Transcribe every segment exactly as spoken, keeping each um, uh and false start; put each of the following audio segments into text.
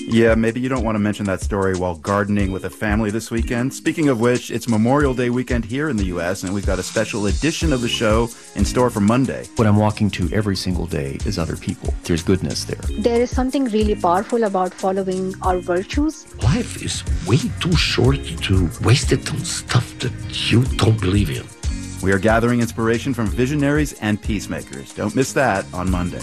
Yeah, maybe you don't want to mention that story while gardening with a family this weekend. Speaking of which, it's Memorial Day weekend here in the U S, and we've got a special edition of the show in store for Monday. What I'm walking to every single day is other people. There's goodness there. There is something really powerful about following our virtues. Life is way too short to waste it on stuff that you don't believe in. We are gathering inspiration from visionaries and peacemakers. Don't miss that on Monday.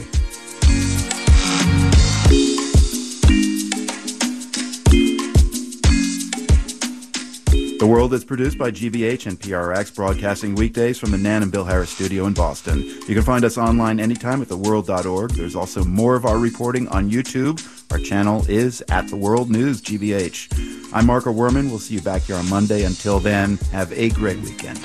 The World is produced by G B H and P R X, broadcasting weekdays from the Nan and Bill Harris studio in Boston. You can find us online anytime at the world dot org. There's also more of our reporting on YouTube. Our channel is at The World News G B H. I'm Marco Werman. We'll see you back here on Monday. Until then, have a great weekend.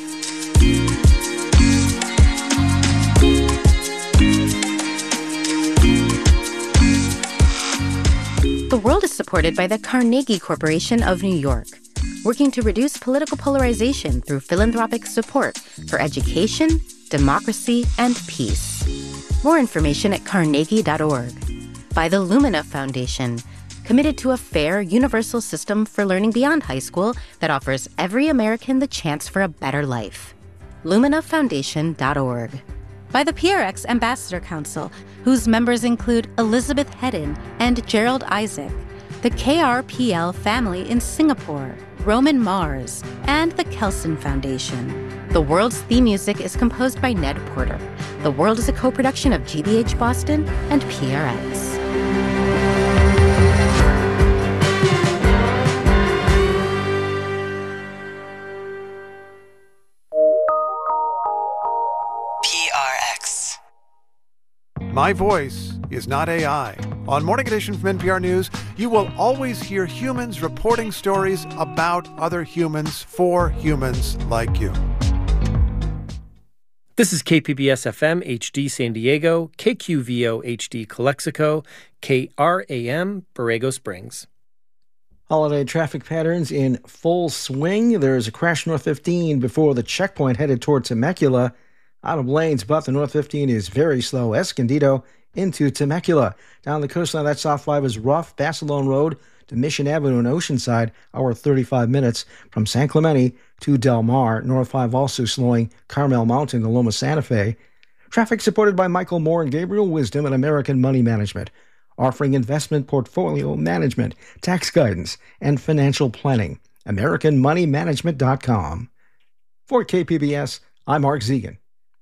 The World is supported by the Carnegie Corporation of New York, working to reduce political polarization through philanthropic support for education, democracy, and peace. More information at carnegie dot org. By the Lumina Foundation, committed to a fair, universal system for learning beyond high school that offers every American the chance for a better life. lumina foundation dot org. By the P R X Ambassador Council, whose members include Elizabeth Hedden and Gerald Isaac, the K R P L family in Singapore, Roman Mars, and the Kelson Foundation. The World's theme music is composed by Ned Porter. The World is a co-production of G B H Boston and P R X. P R X. My voice is not A I. On Morning Edition from N P R News, you will always hear humans reporting stories about other humans for humans like you. This is K P B S F M H D San Diego, K Q V O H D Calexico, K R A M Borrego Springs. Holiday traffic patterns in full swing. There's a crash North fifteen before the checkpoint headed toward Temecula. Out of lanes, but the North fifteen is very slow. Escondido into Temecula. Down the coastline, that South five is rough. Basilone Road to Mission Avenue in Oceanside, hour thirty-five minutes. From San Clemente to Del Mar. North five also slowing Carmel Mountain to Loma Santa Fe. Traffic supported by Michael Moore and Gabriel Wisdom and American Money Management, offering investment portfolio management, tax guidance, and financial planning. American Money Management dot com. For K P B S, I'm Mark Zegan.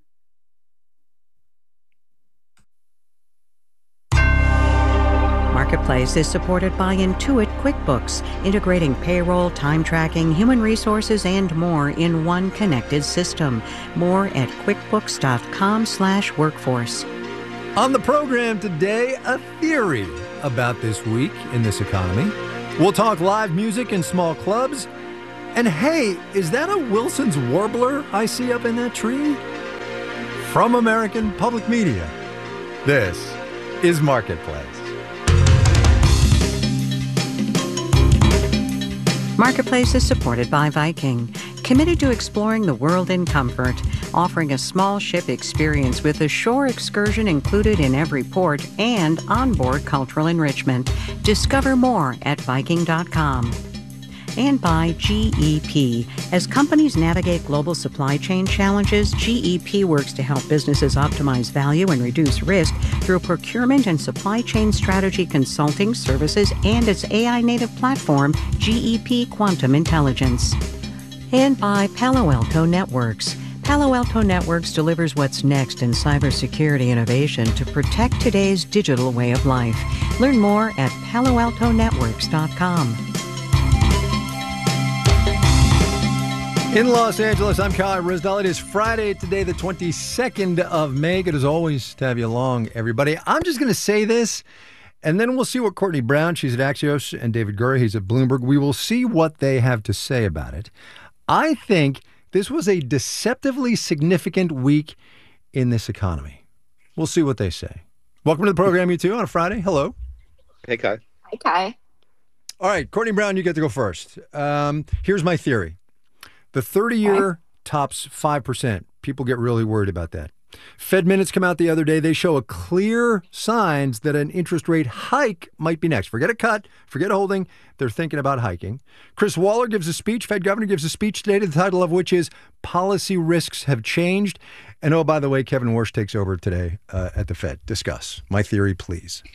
Marketplace is supported by Intuit QuickBooks, integrating payroll, time tracking, human resources, and more in one connected system. More at quickbooks.com slash workforce. On the program today, a theory about this week in this economy. We'll talk live music in small clubs. And hey, is that a Wilson's Warbler I see up in that tree? From American Public Media, this is Marketplace. Marketplace is supported by Viking, committed to exploring the world in comfort, offering a small ship experience with a shore excursion included in every port and onboard cultural enrichment. Discover more at viking dot com. And by G E P. As companies navigate global supply chain challenges, G E P works to help businesses optimize value and reduce risk through procurement and supply chain strategy consulting services and its A I-native platform, G E P Quantum Intelligence. And by Palo Alto Networks. Palo Alto Networks delivers what's next in cybersecurity innovation to protect today's digital way of life. Learn more at palo alto networks dot com. In Los Angeles, I'm Kyle Rizdal. It is Friday today, the twenty-second of May. Good as always to have you along, everybody. I'm just going to say this, and then we'll see what Courtney Brown, she's at Axios, and David Gura, he's at Bloomberg. We will see what they have to say about it. I think this was a deceptively significant week in this economy. We'll see what they say. Welcome to the program, you two, on a Friday. Hello. Hey, Kai. Hi, Kai. All right, Courtney Brown, you get to go first. Um, here's my theory. The thirty-year tops five percent. People get really worried about that. Fed minutes come out the other day. They show a clear signs that an interest rate hike might be next. Forget a cut, forget holding. They're thinking about hiking. Chris Waller gives a speech. Fed governor gives a speech today, the title of which is Policy Risks Have Changed. And oh, by the way, Kevin Warsh takes over today uh, at the Fed. Discuss. My theory, please.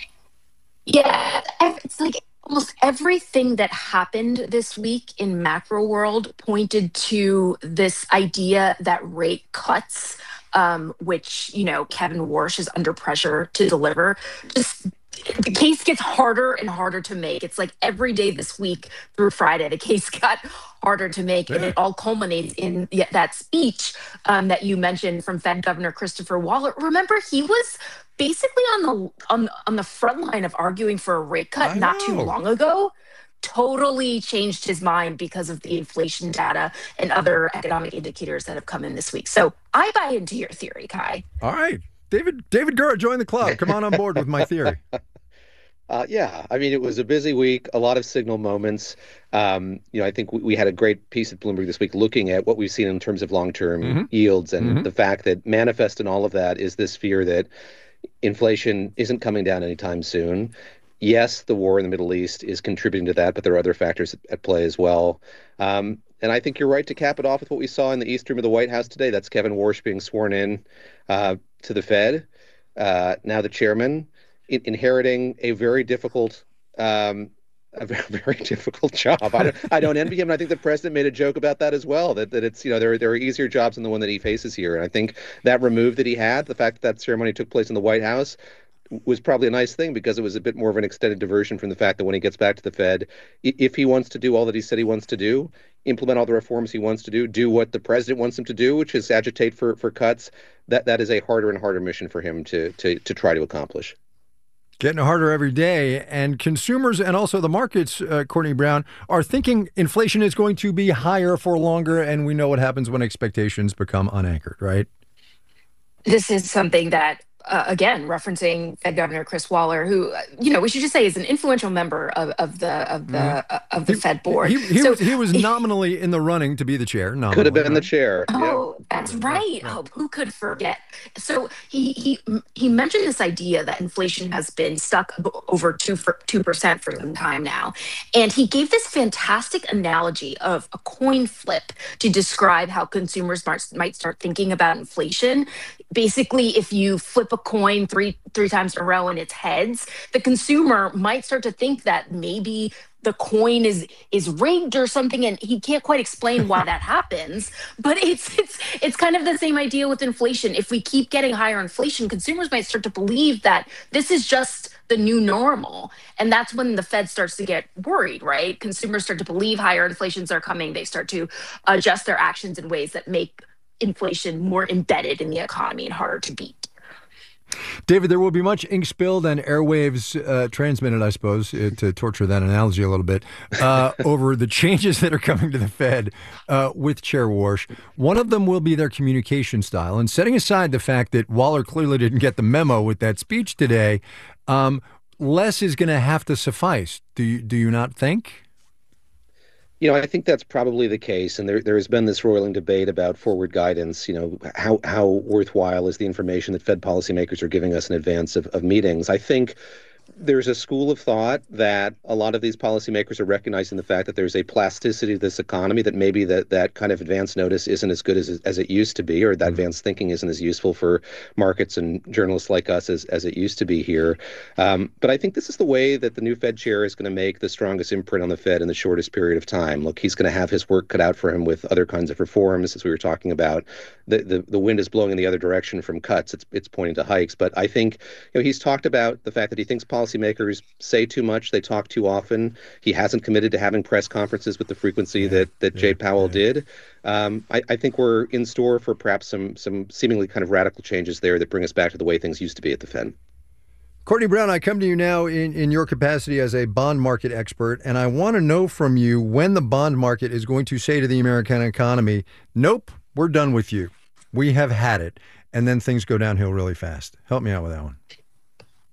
Yeah, it's like almost everything that happened this week in macro world pointed to this idea that rate cuts, um, which, you know, Kevin Warsh is under pressure to deliver, just the case gets harder and harder to make. It's like every day this week through Friday, the case got harder to make. Yeah. And it all culminates in that speech um, that you mentioned from Fed Governor Christopher Waller. Remember, he was basically on the on, on the front line of arguing for a rate cut I not know. too long ago. Totally changed his mind because of the inflation data and other economic indicators that have come in this week. So I buy into your theory, Kai. All right. David David Gura, join the club. Come on on board with my theory. Uh, yeah, I mean, it was a busy week, a lot of signal moments. Um, you know, I think we, we had a great piece at Bloomberg this week looking at what we've seen in terms of long-term mm-hmm. yields and mm-hmm. the fact that manifest in all of that is this fear that inflation isn't coming down anytime soon. Yes, the war in the Middle East is contributing to that, but there are other factors at play as well. Um, and I think you're right to cap it off with what we saw in the East Room of the White House today. That's Kevin Warsh being sworn in uh, to the Fed, uh, now the chairman. Inheriting a very difficult, um, a very, very difficult job. I don't, I don't envy him. And I think the president made a joke about that as well. That that it's you know there there are easier jobs than the one that he faces here. And I think that remove that he had, the fact that that ceremony took place in the White House, was probably a nice thing because it was a bit more of an extended diversion from the fact that when he gets back to the Fed, if he wants to do all that he said he wants to do, implement all the reforms he wants to do, do what the president wants him to do, which is agitate for for cuts. That that is a harder and harder mission for him to to to try to accomplish. Getting harder every day. And consumers and also the markets, uh, Courtney Brown, are thinking inflation is going to be higher for longer. And we know what happens when expectations become unanchored, right? This is something that, uh, again, referencing Fed Governor Chris Waller, who, uh, you know, we should just say is an influential member of, of the of the mm-hmm. uh, of the he, Fed board. He, he, so, was, he was nominally in the running to be the chair. Could have been right? the chair. Oh, yeah. that's right. Oh, who could forget? So he he he mentioned this idea that inflation has been stuck over two for two percent for some time now, and he gave this fantastic analogy of a coin flip to describe how consumers might might start thinking about inflation. Basically, if you flip a coin three three times in a row and it's heads, the consumer might start to think that maybe the coin is is rigged or something, and he can't quite explain why that happens. But it's it's it's kind of the same idea with inflation. If we keep getting higher inflation, consumers might start to believe that this is just the new normal, and that's when the Fed starts to get worried, right? Consumers start to believe higher inflations are coming. They start to adjust their actions in ways that make inflation more embedded in the economy and harder to beat. David, there will be much ink spilled and airwaves uh, transmitted, I suppose, uh, to torture that analogy a little bit, uh, over the changes that are coming to the Fed uh, with Chair Warsh. One of them will be their communication style. And setting aside the fact that Waller clearly didn't get the memo with that speech today, um, less is going to have to suffice. Do you, do you not think? You know, I think that's probably the case. And there, there has been this roiling debate about forward guidance. You know, how how worthwhile is the information that Fed policymakers are giving us in advance of, of meetings? I think there's a school of thought that a lot of these policymakers are recognizing the fact that there's a plasticity to this economy, that maybe that, that kind of advance notice isn't as good as as it used to be, or that advanced thinking isn't as useful for markets and journalists like us as, as it used to be here. Um, but I think this is the way that the new Fed chair is going to make the strongest imprint on the Fed in the shortest period of time. Look, he's going to have his work cut out for him with other kinds of reforms, as we were talking about. The, the, the wind is blowing in the other direction from cuts. It's, it's pointing to hikes. But I think, you know, he's talked about the fact that he thinks policymakers say too much, they talk too often. He hasn't committed to having press conferences with the frequency yeah, that that yeah, Jay Powell yeah. did. Um, I, I think we're in store for perhaps some some seemingly kind of radical changes there that bring us back to the way things used to be at the Fed. Courtney Brown, I come to you now in, in your capacity as a bond market expert, and I want to know from you when the bond market is going to say to the American economy, nope, we're done with you. We have had it. And then things go downhill really fast. Help me out with that one.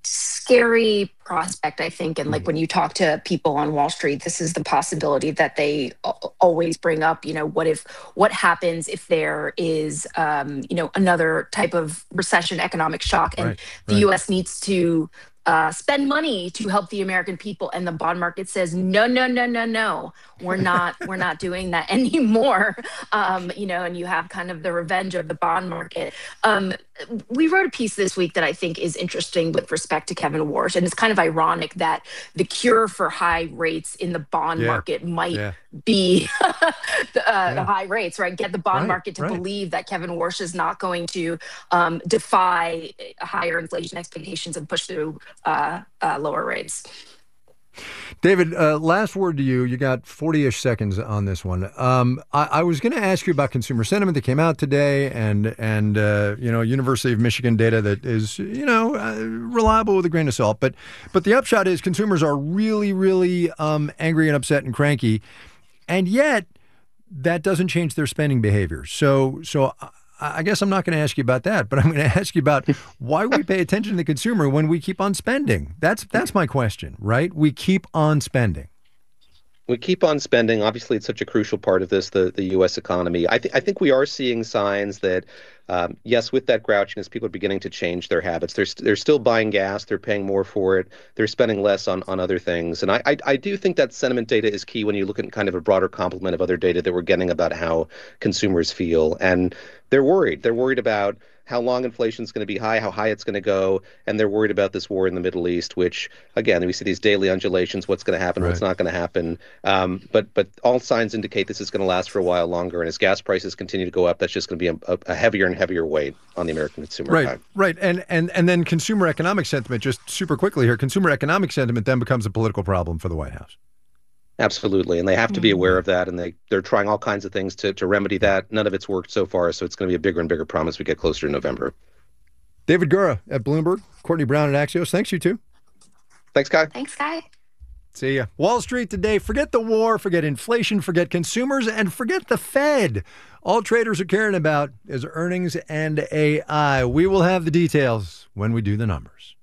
scary prospect, I think. And like when you talk to people on Wall Street, this is the possibility that they always bring up. You know, what if, what happens if there is, um, you know, another type of recession, economic shock, and right, the right. U S needs to uh, spend money to help the American people, and the bond market says no, no, no, no, no, we're not, we're not doing that anymore. Um, you know, and you have kind of the revenge of the bond market. Um, we wrote a piece this week that I think is interesting with respect to Kevin Warsh, and it's kind of ironic that the cure for high rates in the bond Yeah. market might Yeah. be the, uh, Yeah. the high rates, right? Get the bond Right, market to right. believe that Kevin Warsh is not going to um, defy higher inflation expectations and push through uh, uh, lower rates. David, uh, last word to you. You got forty-ish seconds on this one. Um, I, I was going to ask you about consumer sentiment that came out today, and and uh, you know, University of Michigan data that is you know uh, reliable with a grain of salt. But but the upshot is consumers are really really um, angry and upset and cranky, and yet that doesn't change their spending behavior. So so. I guess I'm not going to ask you about that, but I'm going to ask you about why we pay attention to the consumer when we keep on spending. That's that's my question, right? We keep on spending. We keep on spending. Obviously, it's such a crucial part of this, the, the U S economy. I, th- I think we are seeing signs that, um, yes, with that grouchiness, people are beginning to change their habits. They're, st- they're still buying gas. They're paying more for it. They're spending less on, on other things. And I, I, I do think that sentiment data is key when you look at kind of a broader complement of other data that we're getting about how consumers feel. And they're worried. They're worried about how long inflation is going to be high, how high it's going to go, and they're worried about this war in the Middle East, which, again, we see these daily undulations, what's going to happen, Right. what's not going to happen. Um, but but all signs indicate this is going to last for a while longer, and as gas prices continue to go up, that's just going to be a, a heavier and heavier weight on the American consumer. Right, Time. right. And, and, and then consumer economic sentiment, just super quickly here, consumer economic sentiment then becomes a political problem for the White House. Absolutely, and they have to be aware of that, and they, they're trying all kinds of things to, to remedy that. None of it's worked so far, so it's going to be a bigger and bigger problem as we get closer to November. David Gura at Bloomberg, Courtney Brown at Axios. Thanks, you two. Thanks, Kai. Thanks, Kai. See ya. Wall Street today. Forget the war, forget inflation, forget consumers, and forget the Fed. All traders are caring about is earnings and A I. We will have the details when we do the numbers.